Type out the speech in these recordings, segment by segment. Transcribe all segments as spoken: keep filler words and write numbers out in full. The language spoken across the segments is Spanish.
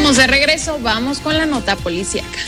Estamos de regreso, vamos con la nota policíaca.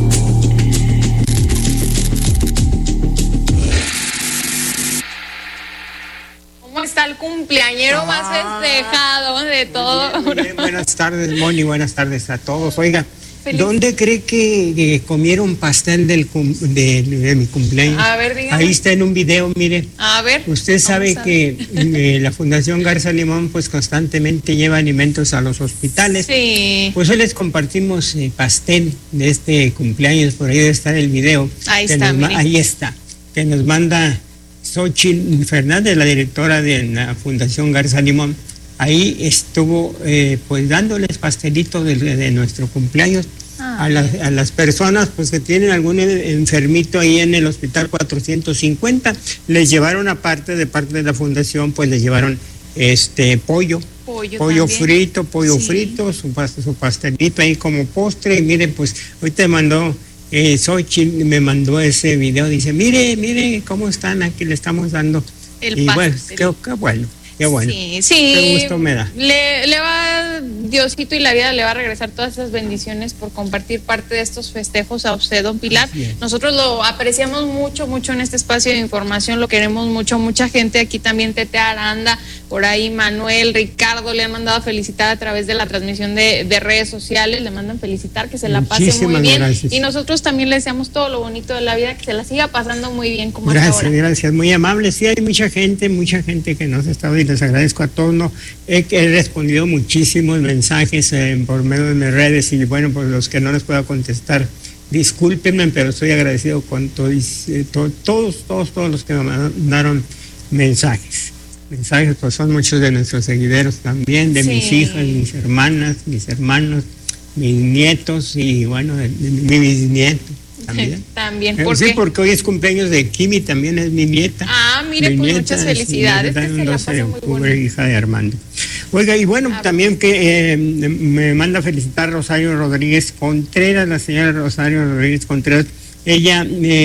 ¿Cómo está el cumpleañero ah, más festejado de todo? Muy bien, muy bien. Buenas tardes, Moni, buenas tardes a todos. Oiga, feliz. ¿Dónde cree que, que comieron pastel del de, de mi cumpleaños? A ver, dígame. Ahí está en un video, mire. A ver. Usted sabe que eh, la Fundación Garza Limón pues constantemente lleva alimentos a los hospitales. Sí. Pues hoy les compartimos eh, pastel de este cumpleaños, por ahí debe estar el video. Ahí está, nos, ahí está, que nos manda Xochitl Fernández, la directora de la Fundación Garza Limón. Ahí estuvo eh, pues dándoles pastelitos de, de nuestro cumpleaños ah, a, las, a las personas pues que tienen algún enfermito ahí en el hospital cuatrocientos cincuenta. Les llevaron aparte de parte de la fundación, pues les llevaron este pollo, pollo, pollo frito, pollo sí. frito, su, su pastelito ahí como postre. Y miren, pues hoy te mandó eh, Xochitl, me mandó ese video, dice, mire, mire cómo están, aquí le estamos dando. El y pastel. Bueno, qué, qué bueno. Qué bueno. Sí, sí. Qué gusto me da. Le, le va, Diosito y la vida le va a regresar todas esas bendiciones por compartir parte de estos festejos a usted, don Pilar. Nosotros lo apreciamos mucho, mucho en este espacio de información, lo queremos mucho, mucha gente aquí también, Tete Aranda, por ahí Manuel, Ricardo, le han mandado a felicitar a través de la transmisión de, de redes sociales, le mandan felicitar, que se la pase Muchísimas muy bien. Gracias. Y nosotros también le deseamos todo lo bonito de la vida, que se la siga pasando muy bien como Gracias, hasta ahora. Gracias, muy amable. Sí, hay mucha gente, mucha gente que nos ha estado y les agradezco a todos. No, he, he respondido muchísimos mensajes eh, por medio de mis redes y bueno, por los que no les puedo contestar, discúlpenme, pero estoy agradecido con todos, eh, to, todos, todos, todos los que me mandaron mensajes. Mensajes, pues son muchos de nuestros seguidores también, de sí. mis hijas, mis hermanas, mis hermanos, mis nietos y bueno, de, de, de mi bisnieto. También, también ¿por sí, qué? Porque hoy es cumpleaños de Kimi, también es mi nieta. Ah, mire, pues nieta, muchas felicidades. Es, mi doce de octubre, hija de Armando. Oiga, y bueno, ah, también que eh, me manda a felicitar Rosario Rodríguez Contreras, la señora Rosario Rodríguez Contreras. Ella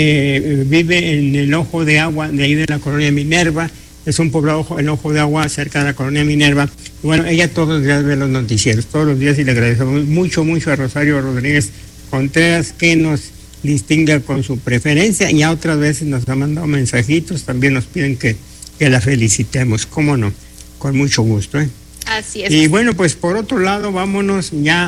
eh, vive en el Ojo de Agua, de ahí de la colonia Minerva. Es un poblado, el Ojo de Agua, cerca de la colonia Minerva. Y bueno, ella todos los días ve los noticieros, todos los días, y le agradecemos mucho, mucho a Rosario Rodríguez Contreras que nos distinga con su preferencia, y a otras veces nos ha mandado mensajitos, también nos piden que, que la felicitemos, cómo no, con mucho gusto, ¿eh? Así es. Y bueno, pues por otro lado, vámonos ya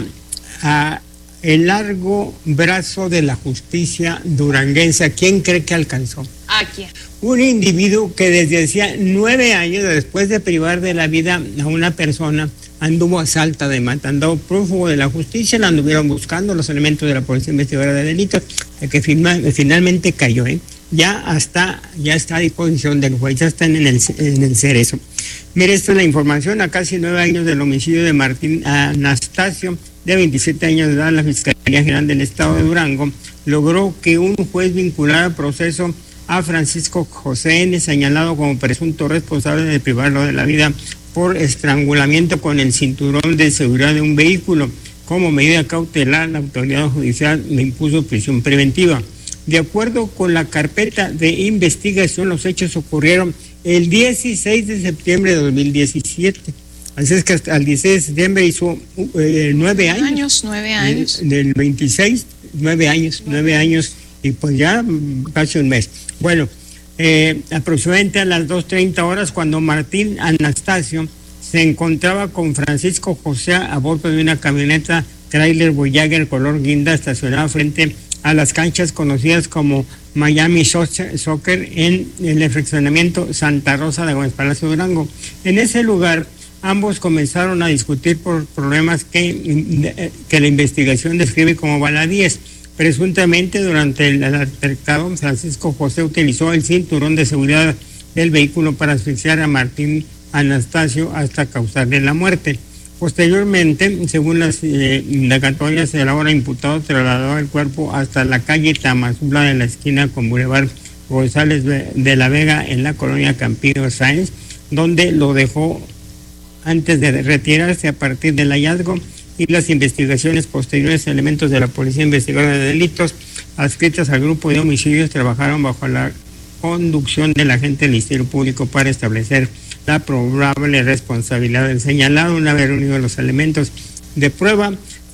a el largo brazo de la justicia duranguense. ¿A quién cree que alcanzó? ¿A quién? Un individuo que desde hacía nueve años, después de privar de la vida a una persona, anduvo a salta de mata, andó prófugo de la justicia, la anduvieron buscando los elementos de la Policía Investigadora de Delitos, que firma, finalmente cayó, ¿eh? Ya hasta, ya está a disposición del juez, ya están en el, en el cerezo. Mire, esta es la información: a casi nueve años del homicidio de Martín Anastasio, de veintisiete años de edad, la Fiscalía General del Estado de Durango logró que un juez vinculara al proceso a Francisco José N., señalado como presunto responsable de privarlo de la vida por estrangulamiento con el cinturón de seguridad de un vehículo. Como medida cautelar, la autoridad judicial le impuso prisión preventiva. De acuerdo con la carpeta de investigación, los hechos ocurrieron el dieciséis de septiembre de dos mil diecisiete. Así es que hasta el dieciséis de septiembre hizo eh, nueve años. años. Nueve años. Del, del veintiséis, nueve años, nueve años, y pues ya casi un mes. Bueno, eh, aproximadamente a las dos treinta horas, cuando Martín Anastasio se encontraba con Francisco José a bordo de una camioneta trailer Voyager color guinda estacionada frente a las canchas conocidas como Miami Soccer en el fraccionamiento Santa Rosa de Gómez Palacio Durango. En ese lugar, ambos comenzaron a discutir por problemas que, que la investigación describe como baladíes. Presuntamente, durante el altercado, Francisco José utilizó el cinturón de seguridad del vehículo para asfixiar a Martín Anastasio hasta causarle la muerte. Posteriormente, según las eh, indagatorias, el ahora imputado trasladó el cuerpo hasta la calle Tamazula de la esquina con Boulevard González de la Vega en la colonia Campillo Sáenz, donde lo dejó antes de retirarse. A partir del hallazgo y las investigaciones posteriores, elementos de la Policía Investigadora de Delitos adscritas al grupo de homicidios trabajaron bajo la conducción del agente del Ministerio Público para establecer la probable responsabilidad del señalado. Una vez reunidos los elementos de prueba,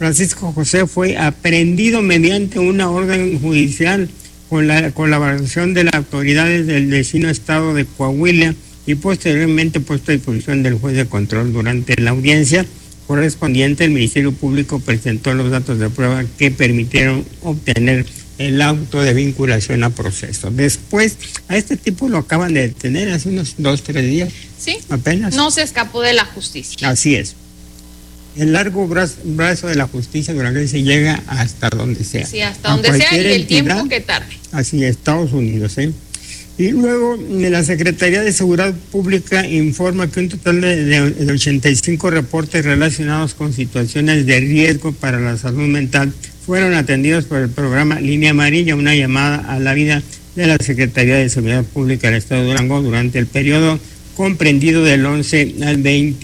Francisco José fue aprehendido mediante una orden judicial con la colaboración de las autoridades del vecino estado de Coahuila y posteriormente puesto a disposición del juez de control. Durante la audiencia correspondiente, el Ministerio Público presentó los datos de prueba que permitieron obtener el auto de vinculación a proceso. Después, a este tipo lo acaban de detener hace unos dos, tres días. Sí, apenas. No se escapó de la justicia. Así es. El largo brazo, brazo de la justicia durante se llega hasta donde sea. Sí, hasta donde sea y el tiempo que tarde. Así es, Estados Unidos, ¿eh? Y luego la Secretaría de Seguridad Pública informa que un total de, de, de ochenta y cinco reportes relacionados con situaciones de riesgo para la salud mental fueron atendidos por el programa Línea Amarilla, una llamada a la vida de la Secretaría de Seguridad Pública del Estado de Durango durante el periodo comprendido del once al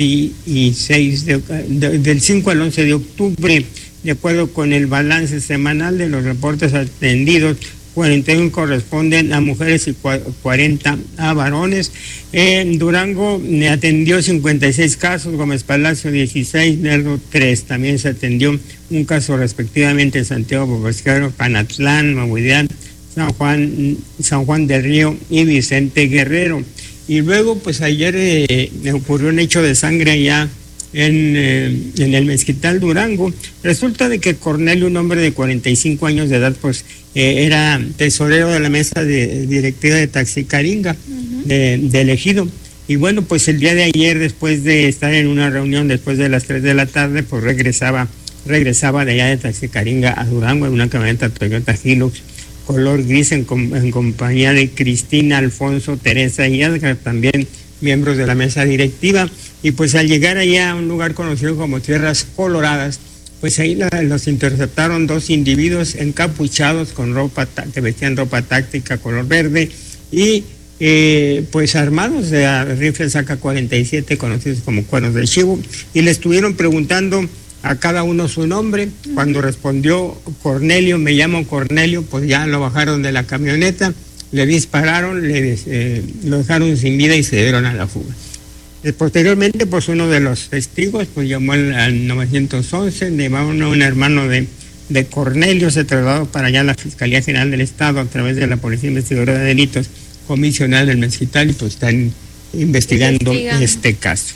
veintiséis, de, de, del cinco al once de octubre. De acuerdo con el balance semanal de los reportes atendidos, cuarenta y uno corresponden a mujeres y cuarenta a varones. En Durango atendió cincuenta y seis casos, Gómez Palacio dieciséis, Lerdo tres. También se atendió un caso respectivamente en Santiago Bobasquero, Panatlán, Mahuidán, San Juan, San Juan del Río y Vicente Guerrero. Y luego, pues ayer eh, ocurrió un hecho de sangre allá en, eh, en el Mezquital, Durango. Resulta de que Cornelio, un hombre de cuarenta y cinco años de edad, pues eh, era tesorero de la mesa de, directiva de Taxicaringa, uh-huh. de, de Ejido. Y bueno, pues el día de ayer, después de estar en una reunión, después de las tres de la tarde, pues regresaba, regresaba de allá de Taxicaringa a Durango en una camioneta Toyota Hilux color gris en, com en compañía de Cristina, Alfonso, Teresa y Edgar, también miembros de la mesa directiva. Y pues al llegar allá a un lugar conocido como Tierras Coloradas, pues ahí la, los interceptaron dos individuos encapuchados con ropa, que vestían ropa táctica color verde y eh, pues armados de rifles A K cuarenta y siete conocidos como cuernos de chivo, y le estuvieron preguntando a cada uno su nombre. Cuando respondió Cornelio, me llamo Cornelio, pues ya lo bajaron de la camioneta, le dispararon, le, eh, lo dejaron sin vida y se dieron a la fuga. Eh, posteriormente, pues uno de los testigos pues llamó al, al nueve once, llevaron a un hermano de, de Cornelio, se trasladó para allá a la Fiscalía General del Estado a través de la Policía Investigadora de Delitos Comisional del Mezquital, y pues están investigando Investigan. este caso.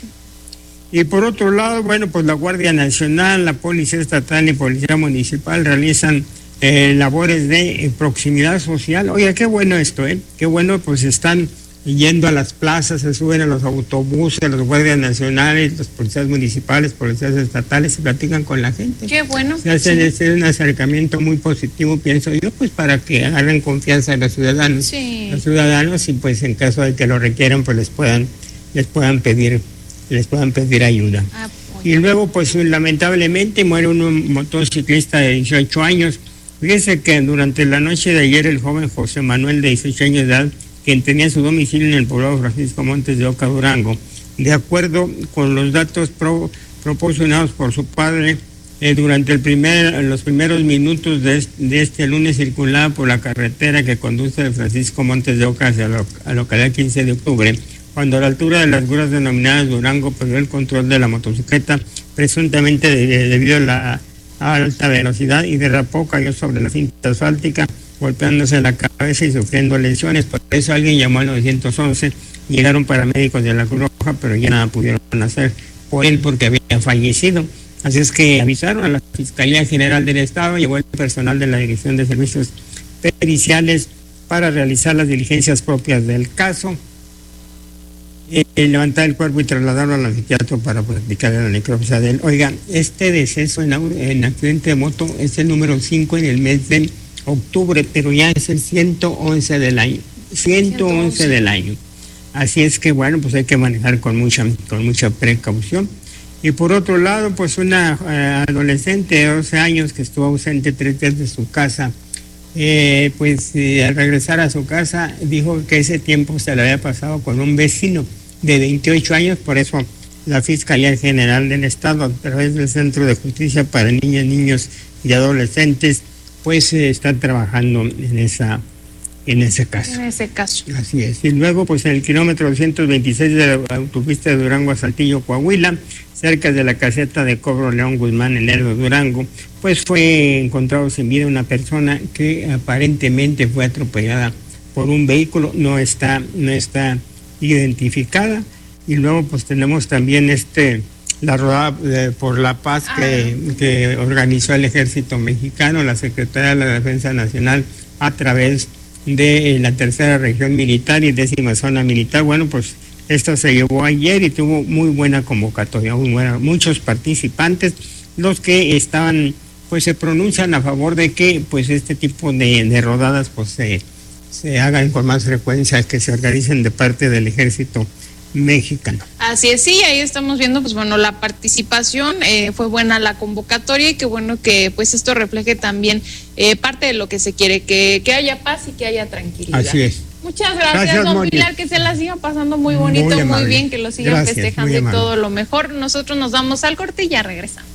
Y por otro lado, bueno, pues la Guardia Nacional, la Policía Estatal y Policía Municipal realizan eh, labores de eh, proximidad social. Oiga, qué bueno esto, ¿eh? Qué bueno, pues están yendo a las plazas, se suben a los autobuses, los guardias nacionales, los policías municipales, policías estatales, se platican con la gente. Qué bueno. Se hace sí. un acercamiento muy positivo, pienso yo, pues para que agarren confianza en los ciudadanos. Sí. Los ciudadanos, y pues en caso de que lo requieran, pues les puedan, les puedan pedir les puedan pedir ayuda. Ah, pues. Y luego, pues lamentablemente muere un motociclista de dieciocho años. Fíjese que durante la noche de ayer el joven José Manuel, de dieciocho años de edad, quien tenía su domicilio en el poblado Francisco Montes de Oca, Durango, de acuerdo con los datos pro, proporcionados por su padre, eh, durante el primer, los primeros minutos de este, de este lunes circulaba por la carretera que conduce de Francisco Montes de Oca hacia la, la localidad quince de octubre, cuando a la altura de las gruras denominadas Durango perdió el control de la motocicleta, presuntamente de, de, debido a la a alta velocidad, y derrapó, cayó sobre la cinta asfáltica, golpeándose la cabeza y sufriendo lesiones. Por eso alguien llamó al nueve once, llegaron paramédicos de la Cruz Roja, pero ya nada pudieron hacer por él porque había fallecido. Así es que avisaron a la Fiscalía General del Estado, llegó el personal de la Dirección de Servicios Periciales para realizar las diligencias propias del caso. Eh, levantar el cuerpo y trasladarlo al anfiteatro para practicar la necropsia de él. Oiga, este deceso en, en accidente de moto es el número cinco en el mes de octubre, pero ya es el ciento once del año. ciento once del año. Así es que, bueno, pues hay que manejar con mucha, con mucha precaución. Y por otro lado, pues una eh, adolescente de doce años que estuvo ausente tres días de su casa, eh, pues eh, al regresar a su casa dijo que ese tiempo se le había pasado con un vecino de veintiocho años. Por eso la Fiscalía General del Estado, a través del Centro de Justicia para Niñas, Niños y Adolescentes, pues eh, está trabajando en esa en ese caso. En ese caso. Así es. Y luego, pues en el kilómetro doscientos veintiséis de la autopista de Durango a Saltillo, Coahuila, cerca de la caseta de cobro León Guzmán, en Lerdo, Durango, pues fue encontrado sin vida una persona que aparentemente fue atropellada por un vehículo, no está, no está identificada. Y luego pues tenemos también este la rodada de, por la paz que, ah. que organizó el Ejército Mexicano, la Secretaría de la Defensa Nacional, a través de la tercera región militar y décima zona militar. Bueno, pues esto se llevó ayer y tuvo muy buena convocatoria, muy buena, muchos participantes, los que estaban, pues se pronuncian a favor de que pues este tipo de, de rodadas pues se, se hagan con más frecuencia, que se organicen de parte del Ejército Mexicano. Así es, sí, ahí estamos viendo, pues bueno, la participación, eh, fue buena la convocatoria y qué bueno que pues esto refleje también eh, parte de lo que se quiere, que, que haya paz y que haya tranquilidad. Así es. Muchas gracias, gracias don Moni. Pilar, que se la siga pasando muy bonito, muy, muy bien, que lo sigan gracias, festejando y todo lo mejor. Nosotros nos vamos al corte y ya regresamos.